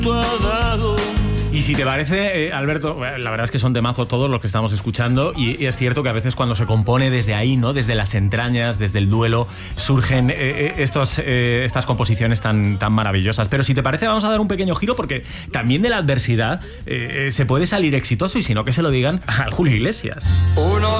Y si te parece, Alberto, la verdad es que son temazos todos los que estamos escuchando y es cierto que a veces cuando se compone desde ahí, ¿no? Desde las entrañas, desde el duelo, surgen estas composiciones tan maravillosas. Pero si te parece, vamos a dar un pequeño giro porque también de la adversidad se puede salir exitoso y si no, que se lo digan a Julio Iglesias.